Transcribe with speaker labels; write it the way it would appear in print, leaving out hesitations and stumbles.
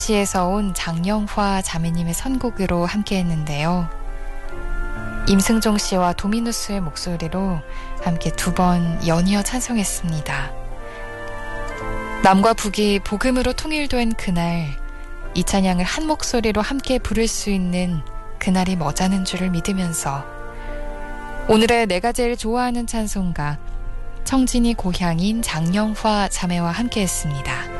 Speaker 1: 시에서 온 장영화 자매님의 선곡으로 함께 했는데요. 임승종 씨와 도미누스의 목소리로 함께 두 번 연이어 찬송했습니다. 남과 북이 복음으로 통일된 그날, 이 찬양을 한 목소리로 함께 부를 수 있는 그날이 머자는 줄을 믿으면서 오늘의 내가 제일 좋아하는 찬송가 청진이 고향인 장영화 자매와 함께 했습니다.